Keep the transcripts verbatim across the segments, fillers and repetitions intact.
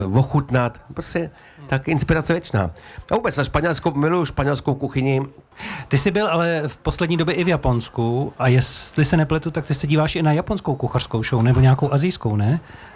ochutnat, prostě tak inspirace věčná. A vůbec na Španělsku, miluju španělskou kuchyni. Ty jsi byl ale v poslední době i v Japonsku a jestli se nepletu, tak ty se díváš i na japonskou kuchařskou show nebo nějakou asijskou, ne?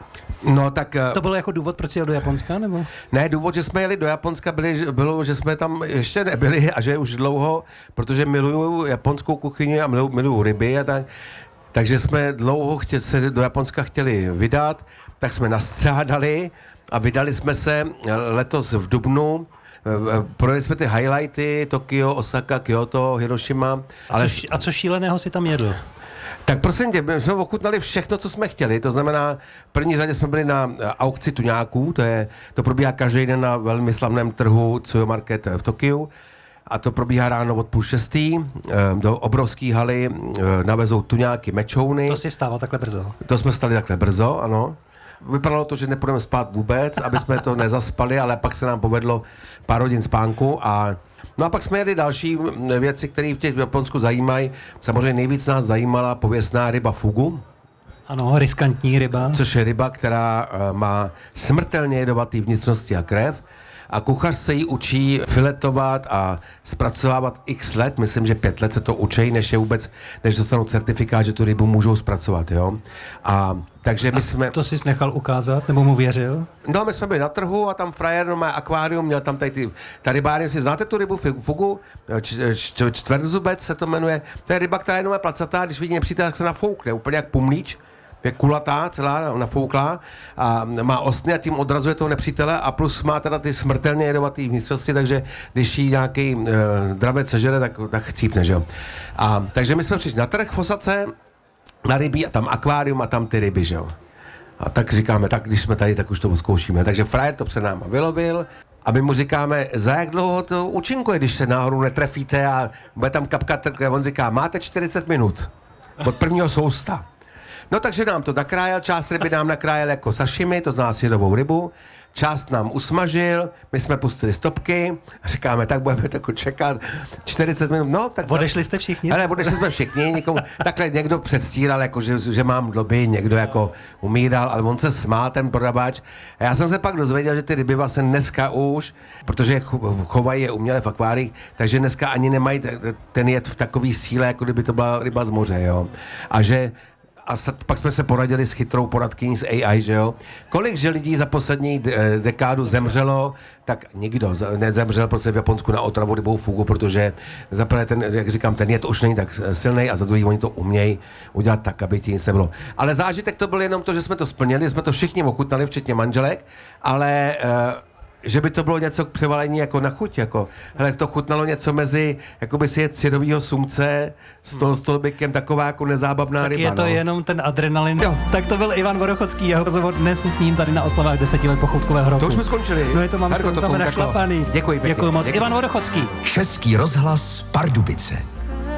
No tak... To bylo jako důvod, proč jsi jel do Japonska, nebo? Ne, důvod, že jsme jeli do Japonska, byli, bylo, že jsme tam ještě nebyli a že už dlouho, protože miluju japonskou kuchyni a miluju, miluju ryby a tak, takže jsme dlouho chtěli, se do Japonska chtěli vydat, tak jsme nastřádali a vydali jsme se letos v dubnu. Projeli jsme ty highlighty, Tokio, Osaka, Kyoto, Hiroshima. Ale... Co, a co šíleného si tam jedl? Tak prosím tě, my jsme ochutnali všechno, co jsme chtěli, to znamená, v první řadě jsme byli na aukci tuňáků, to, je, to probíhá každý den na velmi slavném trhu Tsuyo Market v Tokiu a to probíhá ráno od půl šestý, do obrovské haly navezou tuňáky, mečouny. To si vstával takhle brzo? To jsme vstali takhle brzo, ano. Vypadalo to, že nepůjdeme spát vůbec, aby jsme to nezaspali, ale pak se nám povedlo pár hodin spánku a no a pak jsme jeli další věci, které v těch v Japonsku zajímají. Samozřejmě nejvíc nás zajímala pověstná ryba fugu. Ano, riskantní ryba. Což je ryba, která má smrtelně jedovatý vnitřnosti a krev. A kuchař se ji učí filetovat a zpracovávat x let, myslím, že pět let se to učí, než je vůbec, než dostanou certifikát, že tu rybu můžou zpracovat, jo. A takže my a jsme... to jsi nechal ukázat, nebo mu věřil? No, my jsme byli na trhu a tam frajer no, má akvárium, měl tam tady ty, ta rybárně, si znáte tu rybu fugu? Č, č, čtvrtzubec se to jmenuje. To je ryba, která je jenom placatá, když vidí nepřítel, tak se nafoukne, úplně jak pumlíč. Je kulatá, celá nafouklá a má ostny a tím odrazuje toho nepřítele a plus má teda ty smrtelně jedovatý vnitřnosti, takže když jí nějaký uh, dravec sežere, tak, tak chcípne, že jo. A takže my jsme přišli na trh v Osace, na rybí a tam akvárium a tam ty ryby, že jo. A tak říkáme, tak když jsme tady, tak už to zkoušíme. Takže frajer to před náma vylovil a my mu říkáme, za jak dlouho to účinkuje, když se náhodou netrefíte a bude tam kapkat, a on říká, máte čtyřicet minut od prvního sousta. No takže nám to nakrájel, část ryby nám nakrájel jako sashimi, to znamená syrovou rybu, část nám usmažil, my jsme pustili stopky a říkáme, tak budeme tako čekat čtyřicet minut, no tak... Odešli jste všichni? Ale odešli jsme všichni, někomu, takhle někdo předstíral, jako, že, že mám dloby, někdo jako umíral, ale on se smál, ten prodavač. A já jsem se pak dozvěděl, že ty ryby vlastně dneska už, protože chovají je uměle v akváriích, takže dneska ani nemají ten jed v takový síle, jako kdyby to byla ryba z moře, jo. A že a pak jsme se poradili s chytrou poradkyní z A I, že jo. Kolik že lidí za poslední de- dekádu zemřelo, tak nikdo nezemřel prostě v Japonsku na otravu rybou fugu, protože za prvé ten, jak říkám, ten jed už není tak silný a za druhý oni to umějí udělat tak, aby ti nic nebylo. Ale zážitek to byl jenom to, že jsme to splnili, jsme to všichni ochutnali, včetně manželek, ale uh, že by to bylo něco k převalení jako na chuť, jako, hele, to chutnalo něco mezi, jako by si jet syrovýho sumce s toho stolbikem, taková jako nezábavná tak ryba. je to no. jenom ten adrenalin. Jo. Tak to byl Ivan Vodochodský, jeho rozhovor dnes s ním tady na oslavách deseti let pochoutkového roku. To už jsme skončili. No je to, mám Herko, to tam našlapaný. Děkuji pěkně. Děkuji moc. Děkuji. Ivan Vodochodský. Český rozhlas Pardubice.